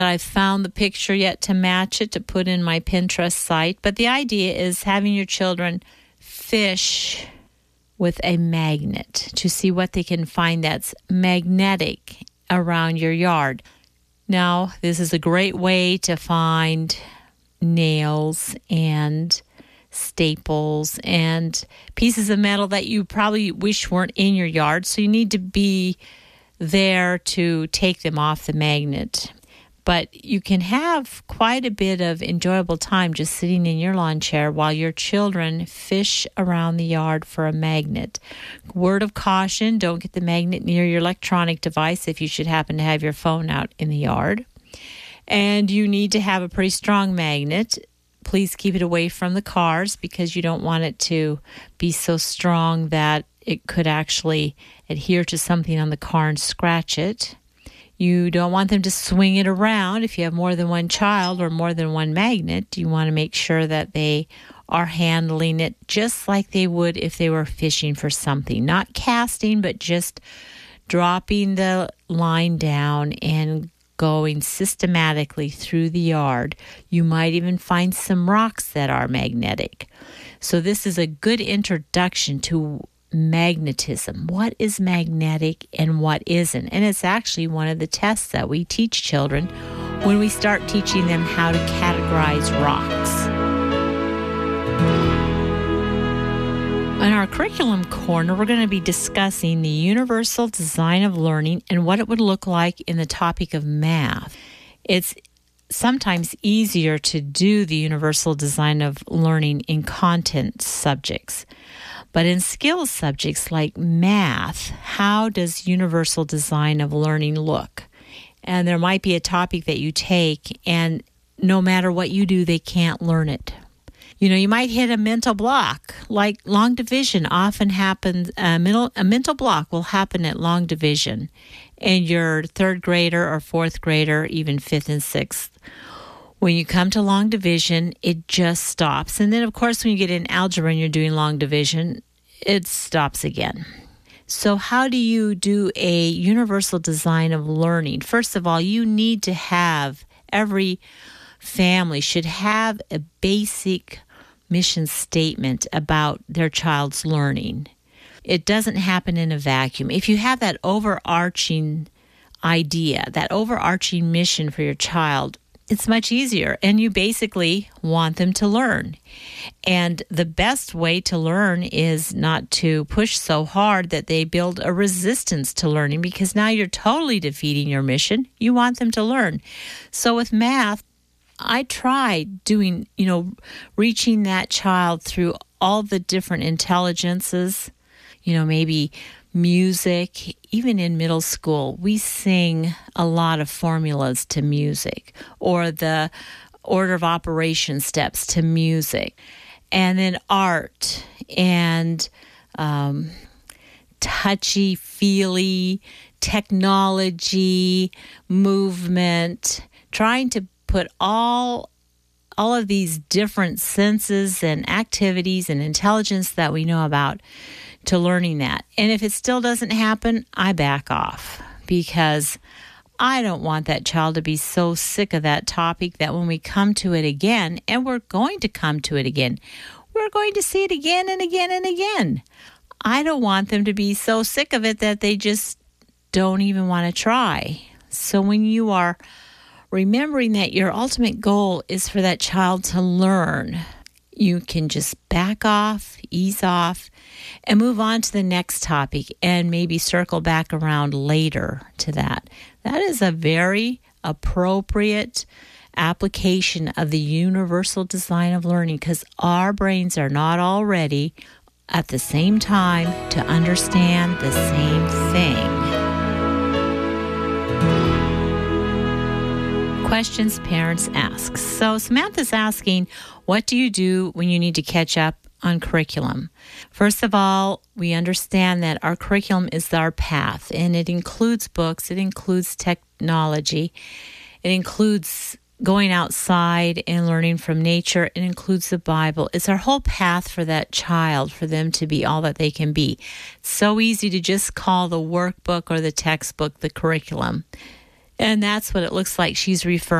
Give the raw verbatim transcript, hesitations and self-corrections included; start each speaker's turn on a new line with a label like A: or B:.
A: I've found the picture yet to match it to put in my Pinterest site. But the idea is having your children fish with a magnet to see what they can find that's magnetic around your yard. Now, this is a great way to find nails and staples and pieces of metal that you probably wish weren't in your yard. So you need to be there to take them off the magnet. But you can have quite a bit of enjoyable time just sitting in your lawn chair while your children fish around the yard for a magnet. Word of caution, don't get the magnet near your electronic device if you should happen to have your phone out in the yard. And you need to have a pretty strong magnet. Please keep it away from the cars because you don't want it to be so strong that it could actually adhere to something on the car and scratch it. You don't want them to swing it around. If you have more than one child or more than one magnet, you want to make sure that they are handling it just like they would if they were fishing for something. Not casting, but just dropping the line down and going systematically through the yard. You might even find some rocks that are magnetic. So this is a good introduction to magnetism. What is magnetic and what isn't? And it's actually one of the tests that we teach children when we start teaching them how to categorize rocks. In our curriculum corner, we're going to be discussing the universal design of learning and what it would look like in the topic of math. It's sometimes easier to do the universal design of learning in content subjects. But in skills subjects like math, how does universal design of learning look? And there might be a topic that you take, and no matter what you do, they can't learn it. You know, you might hit a mental block, like long division often happens. A mental, a mental block will happen at long division, and your third grader or fourth grader, even fifth and sixth. When you come to long division, it just stops. And then, of course, when you get in algebra and you're doing long division, it stops again. So how do you do a universal design of learning? First of all, you need to have, every family should have a basic mission statement about their child's learning. It doesn't happen in a vacuum. If you have that overarching idea, that overarching mission for your child, it's much easier, and you basically want them to learn. And the best way to learn is not to push so hard that they build a resistance to learning, because now you're totally defeating your mission. You want them to learn. So with math, I tried doing, you know, reaching that child through all the different intelligences, you know, maybe music. Even in middle school, we sing a lot of formulas to music, or the order of operation steps to music, and then art and um, touchy-feely technology, movement, trying to put all all of these different senses and activities and intelligence that we know about to learning that. And if it still doesn't happen, I back off, because I don't want that child to be so sick of that topic that when we come to it again, and we're going to come to it again, we're going to see it again and again and again. I don't want them to be so sick of it that they just don't even want to try. So when you are remembering that your ultimate goal is for that child to learn, you can just back off, ease off, and move on to the next topic and maybe circle back around later to that. That is a very appropriate application of the universal design of learning, because our brains are not all ready at the same time to understand the same thing. Questions parents ask. So Samantha's asking, what do you do when you need to catch up on curriculum? First of all, we understand that our curriculum is our path, and it includes books, it includes technology, it includes going outside and learning from nature, it includes the Bible. It's our whole path for that child, for them to be all that they can be. It's so easy to just call the workbook or the textbook the curriculum. And that's what it looks like she's referring